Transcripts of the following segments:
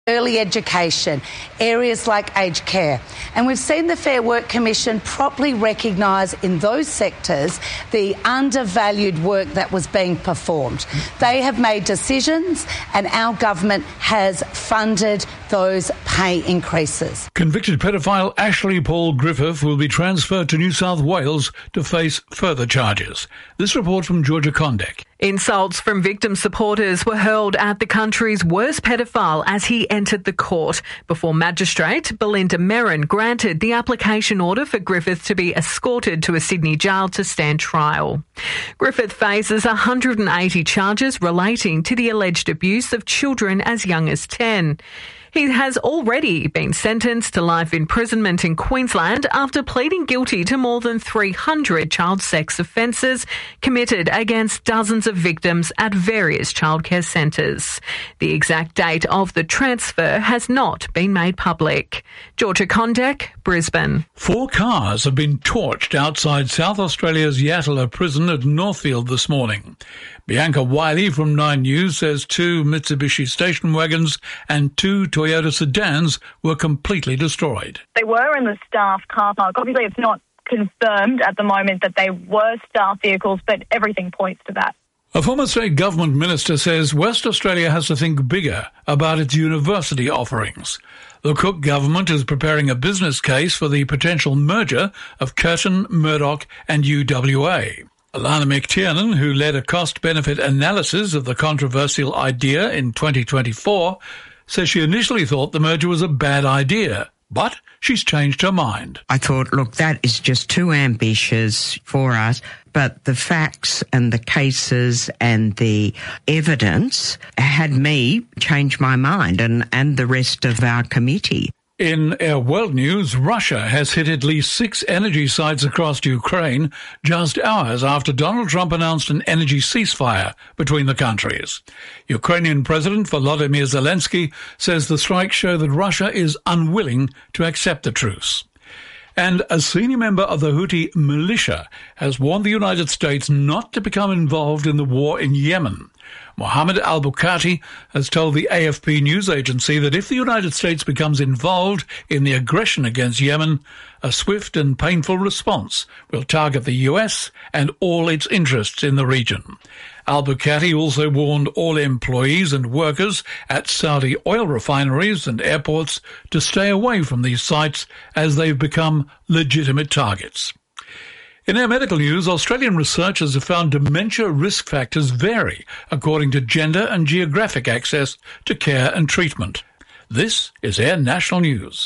early education, areas like aged care. And we've seen the Fair Work Commission properly recognise in those sectors the undervalued work that was being performed. They have made decisions and our government has funded those pay increases. Convicted pedophile Ashley Paul Griffith will be transferred to New South Wales to face further charges. This report from Georgia Condek. Insults from victim supporters were hurled at the country's worst pedophile as he entered the court before Magistrate Belinda Merrin granted the application order for Griffith to be escorted to a Sydney jail to stand trial. Griffith faces 180 charges relating to the alleged abuse of children as young as 10. He has already been sentenced to life imprisonment in Queensland after pleading guilty to more than 300 child sex offences committed against dozens of victims at various childcare centres. The exact date of the transfer has not been made public. Georgia Condek, Brisbane. 4 cars have been torched outside South Australia's Yatala prison at Northfield this morning. Bianca Wiley from 9 News says 2 Mitsubishi station wagons and 2 Toyota sedans were completely destroyed. They were in the staff car park. Obviously, it's not confirmed at the moment that they were staff vehicles, but everything points to that. A former state government minister says West Australia has to think bigger about its university offerings. The Cook government is preparing a business case for the potential merger of Curtin, Murdoch and UWA. Alana McTiernan, who led a cost-benefit analysis of the controversial idea in 2024, says she initially thought the merger was a bad idea, but she's changed her mind. I thought, look, that is just too ambitious for us, but the facts and the cases and the evidence had me change my mind and the rest of our committee. In our world news, Russia has hit at least 6 energy sites across Ukraine just hours after Donald Trump announced an energy ceasefire between the countries. Ukrainian President Volodymyr Zelensky says the strikes show that Russia is unwilling to accept the truce. And a senior member of the Houthi militia has warned the United States not to become involved in the war in Yemen. Mohammed al-Bukhati has told the AFP news agency that if the United States becomes involved in the aggression against Yemen, a swift and painful response will target the US and all its interests in the region. Al-Bukhati also warned all employees and workers at Saudi oil refineries and airports to stay away from these sites as they've become legitimate targets. In our medical news, Australian researchers have found dementia risk factors vary according to gender and geographic access to care and treatment. This is Air National News.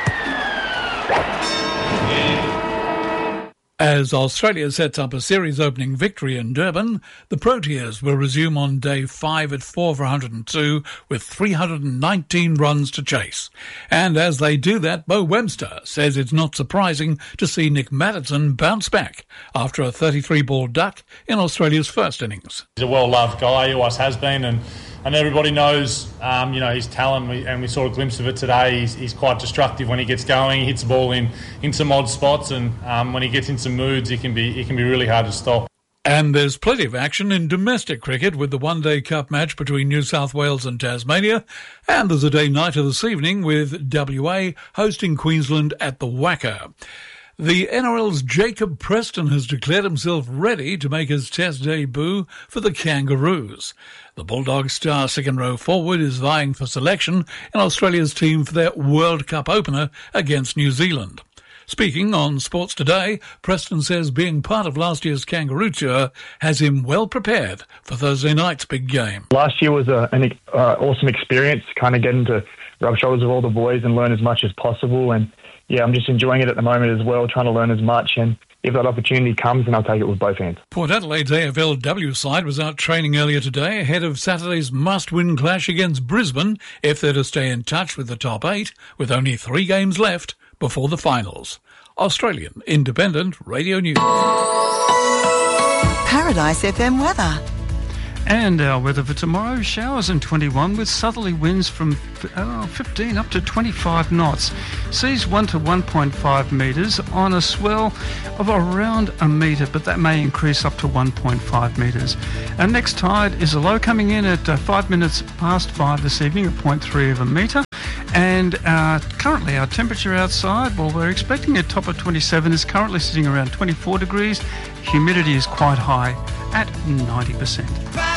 As Australia sets up a series opening victory in Durban, the Proteas will resume on day 5 at 4 for 102 with 319 runs to chase. And as they do that, Bo Webster says it's not surprising to see Nick Maddison bounce back after a 33-ball duck in Australia's first innings. He's a well-loved guy, he always has been, and everybody knows, his talent, and we saw a glimpse of it today. He's quite destructive when he gets going. He hits the ball in some odd spots, and when he gets in some moods, he can be really hard to stop. And there's plenty of action in domestic cricket with the One-Day Cup match between New South Wales and Tasmania, and there's a day-nighter this evening with WA hosting Queensland at the Wacker. The NRL's Jacob Preston has declared himself ready to make his Test debut for the Kangaroos. The Bulldogs star second-row forward is vying for selection in Australia's team for their World Cup opener against New Zealand. Speaking on Sports Today, Preston says being part of last year's Kangaroo Tour has him well prepared for Thursday night's big game. Last year was an awesome experience, kind of getting to rub shoulders with all the boys and learn as much as possible. And yeah, I'm just enjoying it at the moment as well, trying to learn as much. And if that opportunity comes, then I'll take it with both hands. Port Adelaide's AFLW side was out training earlier today ahead of Saturday's must-win clash against Brisbane if they're to stay in touch with the top 8, with only 3 games left before the finals. Australian Independent Radio News. Paradise FM weather. And our weather for tomorrow, showers and 21 with southerly winds from 15 up to 25 knots. Seas 1 to 1.5 metres on a swell of around a metre, but that may increase up to 1.5 metres. Our next tide is a low coming in at 5 minutes past 5 this evening at 0.3 of a metre. And currently our temperature outside, well, we're expecting a top of 27, is currently sitting around 24 degrees. Humidity is quite high at 90%.